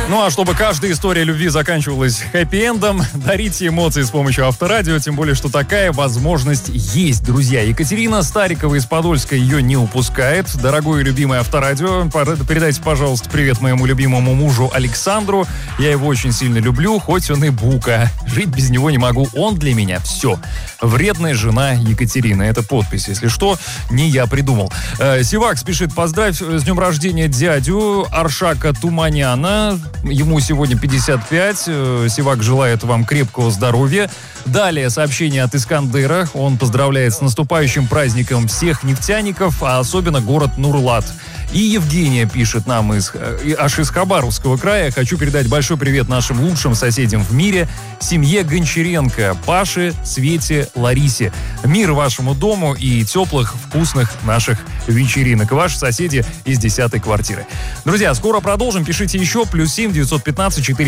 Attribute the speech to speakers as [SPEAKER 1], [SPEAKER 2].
[SPEAKER 1] Ну а чтобы каждая история любви заканчивалась хэппи-эндом, дарите эмоции с помощью Авторадио, тем более, что такая возможность есть, друзья. Екатерина Старикова из Подольска ее не упускает. Дорогой и любимый Авторадио, передайте, пожалуйста, привет моему любимому мужу Александру. Я его очень сильно люблю, хоть он и бука. Жить без него не могу, он для меня все. Вредная жена Екатерина. Это подпись, если что, не я придумал. Сивак спешит поздравить с днем рождения дядю Аршака Туманяна. Ему сегодня 55. Сивак желает вам крепкого здоровья. Далее сообщение от Искандера. Он поздравляет с наступающим праздником всех нефтяников, а особенно город Нурлат. И Евгения пишет нам аж из Хабаровского края. Хочу передать большой привет нашим лучшим соседям в мире. Семье Гончаренко, Паше, Свете, Ларисе. Мир вашему дому и теплых, вкусных наших вечеринок. Ваши соседи из 10-й квартиры. Друзья, скоро продолжим. Пишите еще. +7 915 4